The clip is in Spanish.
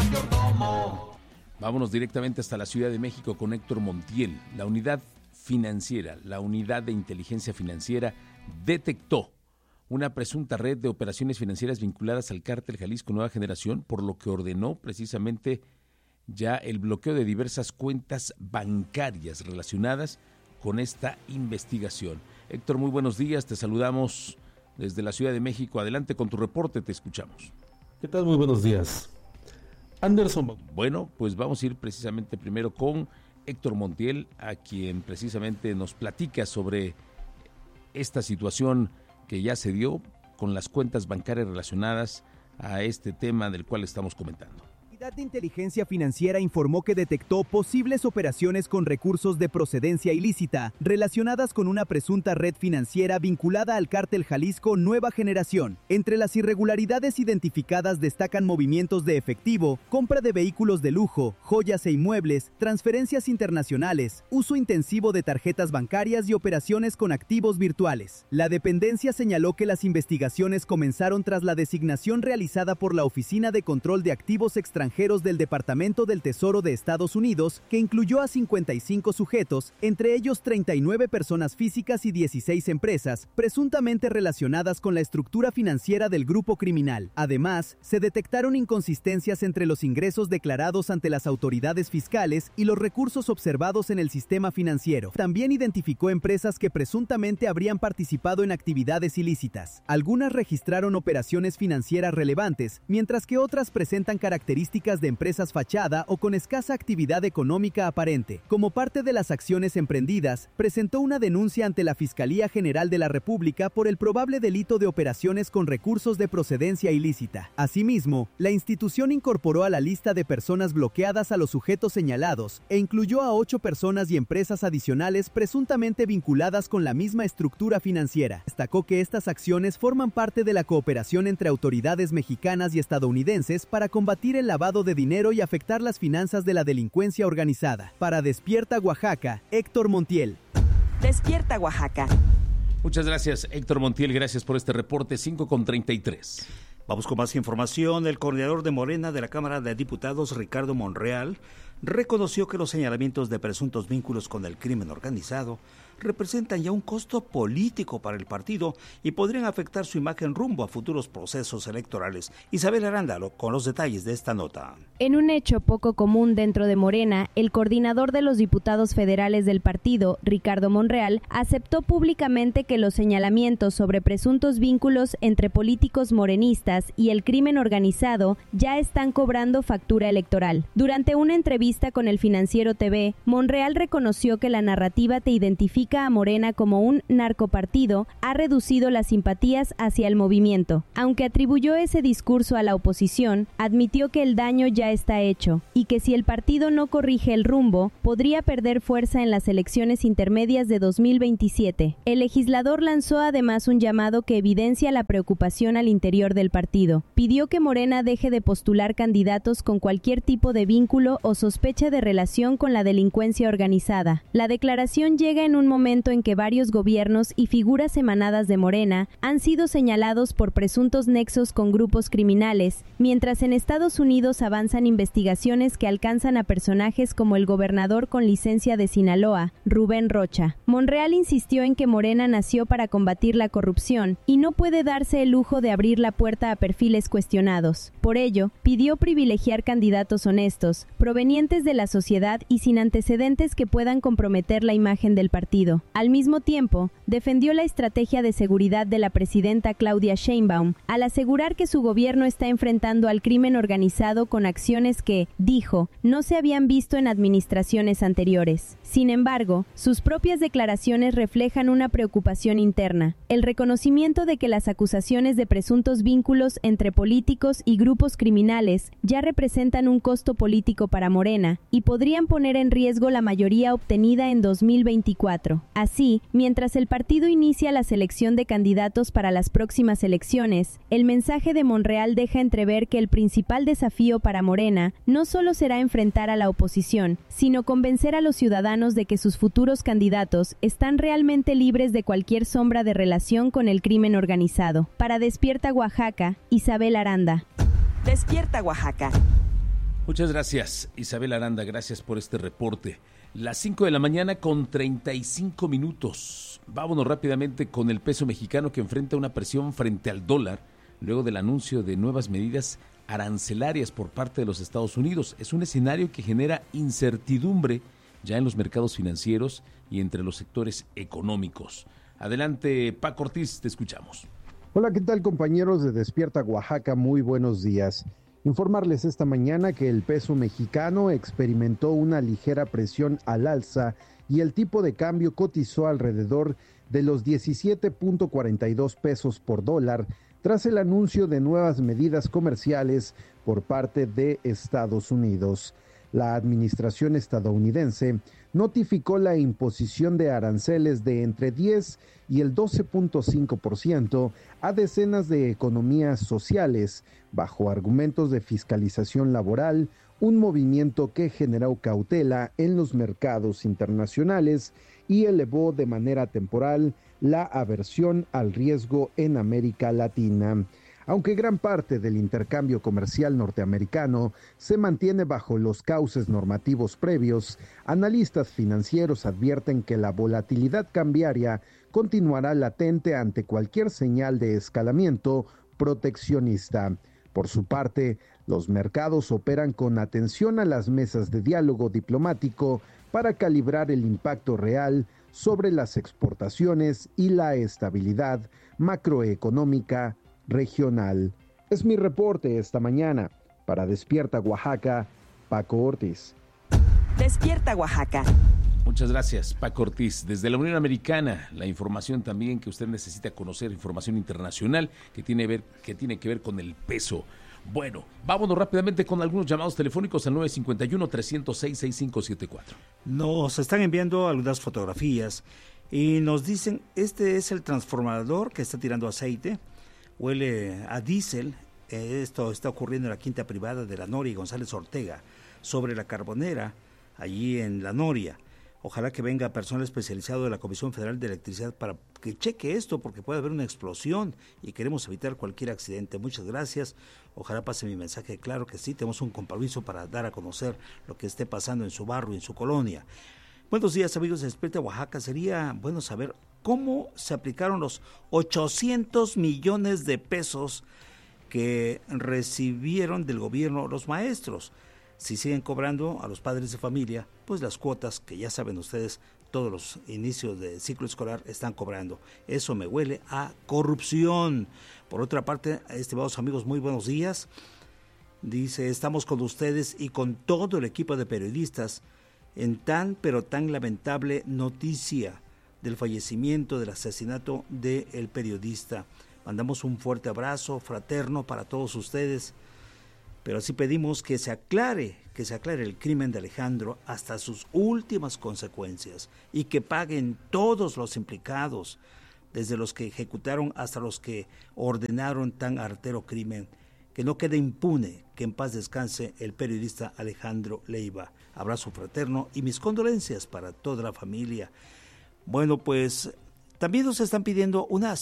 Vámonos directamente hasta la Ciudad de México con Héctor Montiel. La unidad financiera, la unidad de inteligencia financiera detectó una presunta red de operaciones financieras vinculadas al cártel Jalisco Nueva Generación, por lo que ordenó precisamente ya el bloqueo de diversas cuentas bancarias relacionadas con esta investigación. Héctor, muy buenos días, te saludamos desde la Ciudad de México. Adelante con tu reporte, te escuchamos. ¿Qué tal? Muy buenos días. Anderson. Bueno, pues vamos a ir precisamente primero con Héctor Montiel, a quien precisamente nos platica sobre esta situación que ya se dio con las cuentas bancarias relacionadas a este tema del cual estamos comentando. La Unidad de Inteligencia Financiera informó que detectó posibles operaciones con recursos de procedencia ilícita relacionadas con una presunta red financiera vinculada al cártel Jalisco Nueva Generación. Entre las irregularidades identificadas destacan movimientos de efectivo, compra de vehículos de lujo, joyas e inmuebles, transferencias internacionales, uso intensivo de tarjetas bancarias y operaciones con activos virtuales. La dependencia señaló que las investigaciones comenzaron tras la designación realizada por la Oficina de Control de Activos Extranjeros del Departamento del Tesoro de Estados Unidos, que incluyó a 55 sujetos, entre ellos 39 personas físicas y 16 empresas, presuntamente relacionadas con la estructura financiera del grupo criminal. Además, se detectaron inconsistencias entre los ingresos declarados ante las autoridades fiscales y los recursos observados en el sistema financiero. También identificó empresas que presuntamente habrían participado en actividades ilícitas. Algunas registraron operaciones financieras relevantes, mientras que otras presentan características de empresas fachada o con escasa actividad económica aparente. Como parte de las acciones emprendidas, presentó una denuncia ante la Fiscalía General de la República por el probable delito de operaciones con recursos de procedencia ilícita. Asimismo, la institución incorporó a la lista de personas bloqueadas a los sujetos señalados e incluyó a 8 personas y empresas adicionales presuntamente vinculadas con la misma estructura financiera. Destacó que estas acciones forman parte de la cooperación entre autoridades mexicanas y estadounidenses para combatir el lavado de dinero y afectar las finanzas de la delincuencia organizada. Para Despierta Oaxaca, Héctor Montiel. Despierta Oaxaca. Muchas gracias, Héctor Montiel, gracias por este reporte. 5:33. Vamos con más información. El coordinador de Morena de la Cámara de Diputados, Ricardo Monreal, reconoció que los señalamientos de presuntos vínculos con el crimen organizado representan ya un costo político para el partido y podrían afectar su imagen rumbo a futuros procesos electorales. Isabel Aranda con los detalles de esta nota. En un hecho poco común dentro de Morena, el coordinador de los diputados federales del partido, Ricardo Monreal, aceptó públicamente que los señalamientos sobre presuntos vínculos entre políticos morenistas y el crimen organizado ya están cobrando factura electoral. Durante una entrevista con el Financiero TV, Monreal reconoció que la narrativa te identifica a Morena como un narcopartido ha reducido las simpatías hacia el movimiento. Aunque atribuyó ese discurso a la oposición, admitió que el daño ya está hecho y que si el partido no corrige el rumbo, podría perder fuerza en las elecciones intermedias de 2027. El legislador lanzó además un llamado que evidencia la preocupación al interior del partido. Pidió que Morena deje de postular candidatos con cualquier tipo de vínculo o sospecha de relación con la delincuencia organizada. La declaración llega en un momento en que varios gobiernos y figuras emanadas de Morena han sido señalados por presuntos nexos con grupos criminales, mientras en Estados Unidos avanzan investigaciones que alcanzan a personajes como el gobernador con licencia de Sinaloa, Rubén Rocha. Monreal insistió en que Morena nació para combatir la corrupción y no puede darse el lujo de abrir la puerta a perfiles cuestionados. Por ello, pidió privilegiar candidatos honestos, provenientes de la sociedad y sin antecedentes que puedan comprometer la imagen del partido. Al mismo tiempo, defendió la estrategia de seguridad de la presidenta Claudia Sheinbaum al asegurar que su gobierno está enfrentando al crimen organizado con acciones que, dijo, no se habían visto en administraciones anteriores. Sin embargo, sus propias declaraciones reflejan una preocupación interna, el reconocimiento de que las acusaciones de presuntos vínculos entre políticos y grupos criminales ya representan un costo político para Morena y podrían poner en riesgo la mayoría obtenida en 2024. Así, mientras el partido inicia la selección de candidatos para las próximas elecciones, el mensaje de Monreal deja entrever que el principal desafío para Morena no solo será enfrentar a la oposición, sino convencer a los ciudadanos de que sus futuros candidatos están realmente libres de cualquier sombra de relación con el crimen organizado. Para Despierta Oaxaca, Isabel Aranda. Despierta Oaxaca. Muchas gracias, Isabel Aranda, gracias por este reporte. Las 5 de la mañana con 35 minutos. Vámonos rápidamente con el peso mexicano que enfrenta una presión frente al dólar luego del anuncio de nuevas medidas arancelarias por parte de los Estados Unidos. Es un escenario que genera incertidumbre ya en los mercados financieros y entre los sectores económicos. Adelante, Paco Ortiz, te escuchamos. Hola, ¿qué tal, compañeros de Despierta Oaxaca? Muy buenos días. Informarles esta mañana que el peso mexicano experimentó una ligera presión al alza y el tipo de cambio cotizó alrededor de los 17.42 pesos por dólar tras el anuncio de nuevas medidas comerciales por parte de Estados Unidos. La administración estadounidense notificó la imposición de aranceles de entre 10 y el 12.5% a decenas de economías sociales, bajo argumentos de fiscalización laboral, un movimiento que generó cautela en los mercados internacionales y elevó de manera temporal la aversión al riesgo en América Latina. Aunque gran parte del intercambio comercial norteamericano se mantiene bajo los cauces normativos previos, analistas financieros advierten que la volatilidad cambiaria continuará latente ante cualquier señal de escalamiento proteccionista. Por su parte, los mercados operan con atención a las mesas de diálogo diplomático para calibrar el impacto real sobre las exportaciones y la estabilidad macroeconómica regional. Es mi reporte esta mañana. Para Despierta Oaxaca, Paco Ortiz. Despierta Oaxaca. Muchas gracias, Paco Ortiz. Desde la Unión Americana, la información también que usted necesita conocer, información internacional que tiene que ver con el peso. Bueno, vámonos rápidamente con algunos llamados telefónicos al 951-306-6574. Nos están enviando algunas fotografías y nos dicen, este es el transformador que está tirando aceite, huele a diésel. Esto está ocurriendo en la quinta privada de La Noria y González Ortega, sobre la Carbonera, allí en La Noria. Ojalá que venga personal especializado de la Comisión Federal de Electricidad para que cheque esto, porque puede haber una explosión y queremos evitar cualquier accidente. Muchas gracias. Ojalá pase mi mensaje. Claro que sí, tenemos un compromiso para dar a conocer lo que esté pasando en su barrio, en su colonia. Buenos días, amigos de Despierta Oaxaca. Sería bueno saber cómo se aplicaron los 800 millones de pesos que recibieron del gobierno los maestros. Si siguen cobrando a los padres de familia, pues las cuotas que ya saben ustedes, todos los inicios de ciclo escolar están cobrando. Eso me huele a corrupción. Por otra parte, estimados amigos, muy buenos días. Dice, estamos con ustedes y con todo el equipo de periodistas en tan lamentable noticia del fallecimiento, del asesinato del periodista. Mandamos un fuerte abrazo fraterno para todos ustedes. Pero sí pedimos que se aclare el crimen de Alejandro hasta sus últimas consecuencias y que paguen todos los implicados, desde los que ejecutaron hasta los que ordenaron tan artero crimen. Que no quede impune, que en paz descanse el periodista Alejandro Leiva. Abrazo fraterno y mis condolencias para toda la familia. Bueno, pues también nos están pidiendo una